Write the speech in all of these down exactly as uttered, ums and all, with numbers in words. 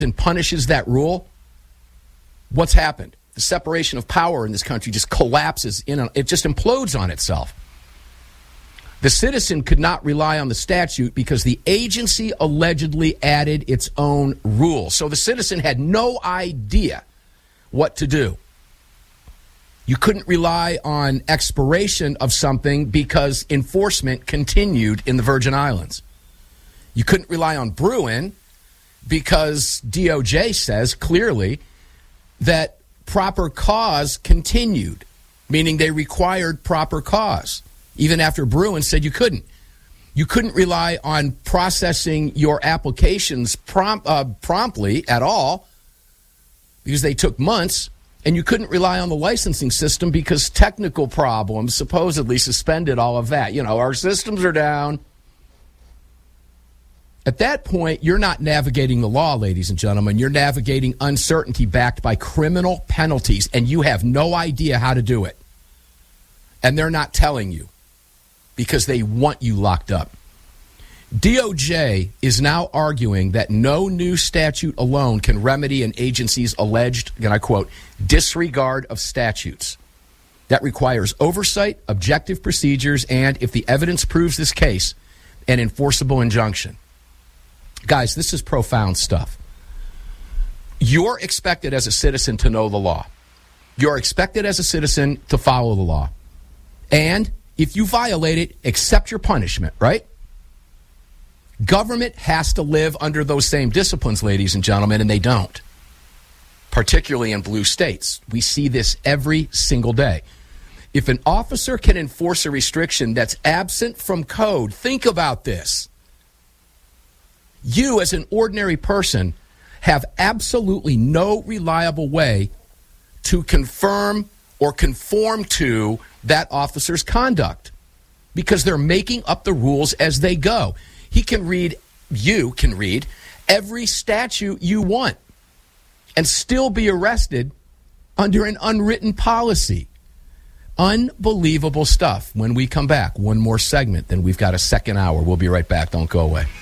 and punishes that rule, what's happened? The separation of power in this country just collapses. In a, it just implodes on itself. The citizen could not rely on the statute because the agency allegedly added its own rules. So the citizen had no idea what to do. You couldn't rely on expiration of something because enforcement continued in the Virgin Islands. You couldn't rely on Bruen because D O J says clearly that proper cause continued, meaning they required proper cause, even after Bruen said you couldn't. You couldn't rely on processing your applications prompt, uh, promptly at all because they took months, and you couldn't rely on the licensing system because technical problems supposedly suspended all of that. You know, our systems are down. At that point, you're not navigating the law, ladies and gentlemen. You're navigating uncertainty backed by criminal penalties, and you have no idea how to do it. And they're not telling you because they want you locked up. D O J is now arguing that no new statute alone can remedy an agency's alleged, and I quote, disregard of statutes. That requires oversight, objective procedures, and, if the evidence proves this case, an enforceable injunction. Guys, this is profound stuff. You're expected as a citizen to know the law. You're expected as a citizen to follow the law. And if you violate it, accept your punishment, right? Government has to live under those same disciplines, ladies and gentlemen, and they don't, particularly in blue states. We see this every single day. If an officer can enforce a restriction that's absent from code, think about this. You, as an ordinary person, have absolutely no reliable way to confirm or conform to that officer's conduct because they're making up the rules as they go. He can read, you can read, every statute you want and still be arrested under an unwritten policy. Unbelievable stuff. When we come back, one more segment, then we've got a second hour. We'll be right back. Don't go away.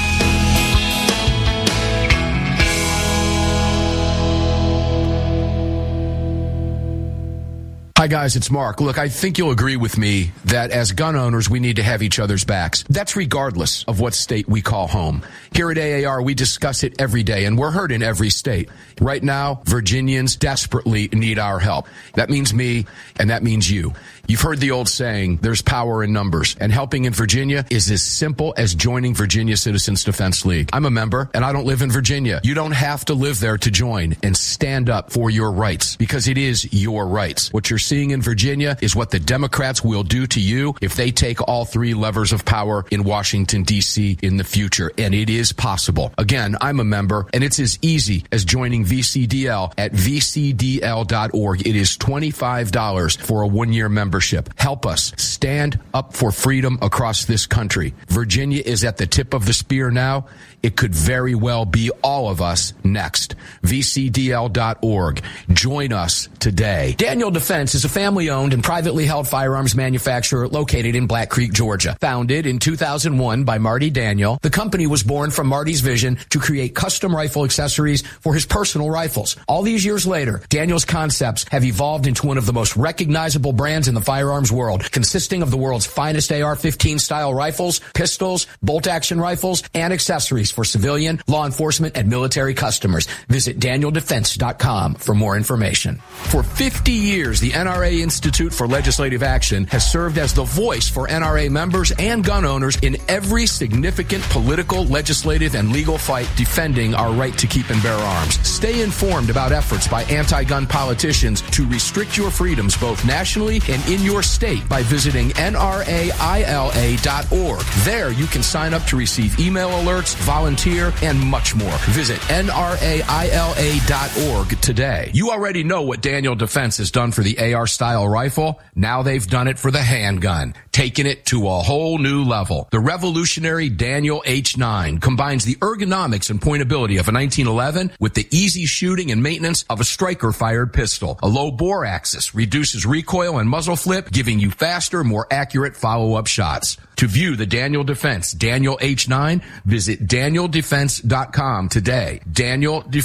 Hi, guys, it's Mark. Look, I think you'll agree with me that as gun owners, we need to have each other's backs. That's regardless of what state we call home. Here at A A R, we discuss it every day, and we're heard in every state. Right now, Virginians desperately need our help. That means me, and that means you. You've heard the old saying, there's power in numbers, and helping in Virginia is as simple as joining Virginia Citizens Defense League. I'm a member, and I don't live in Virginia. You don't have to live there to join and stand up for your rights, because it is your rights. What you're seeing in Virginia is what the Democrats will do to you if they take all three levers of power in Washington, D C in the future, and it is possible. Again, I'm a member, and it's as easy as joining V C D L at v c d l dot org. It is twenty-five dollars for a one-year membership. Help us stand up for freedom across this country. Virginia is at the tip of the spear now. It could very well be all of us next. v c d l dot org. Join us today. Daniel Defense is a family-owned and privately held firearms manufacturer located in Black Creek, Georgia. Founded in two thousand one by Marty Daniel, the company was born from Marty's vision to create custom rifle accessories for his personal rifles. All these years later, Daniel's concepts have evolved into one of the most recognizable brands in the firearms world, consisting of the world's finest A R fifteen style rifles, pistols, bolt-action rifles, and accessories for civilian, law enforcement, and military customers. Visit daniel defense dot com for more information. For fifty years, the N R A Institute for Legislative Action has served as the voice for N R A members and gun owners in every significant political, legislative, and legal fight defending our right to keep and bear arms. Stay informed about efforts by anti-gun politicians to restrict your freedoms both nationally and in your state by visiting N R A I L A dot org. There you can sign up to receive email alerts, volunteer, and much more. Visit N R A I L A dot org today. You already know what Daniel Defense has done for the A R style rifle. Now they've done it for the handgun, taking it to a whole new level. The revolutionary Daniel H nine combines the ergonomics and pointability of a nineteen eleven with the easy shooting and maintenance of a striker-fired pistol. A low bore axis reduces recoil and muzzle flip, giving you faster, more accurate follow-up shots. To view the Daniel Defense Daniel H nine, visit daniel defense dot com today. Daniel Defense.